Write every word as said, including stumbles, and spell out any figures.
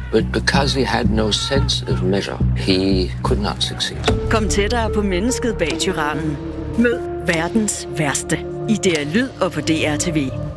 But because he had no sense of measure, he could not succeed. Kom tættere på mennesket bag tyrannen. Mød verdens værste i D R Lyd og på D R T V.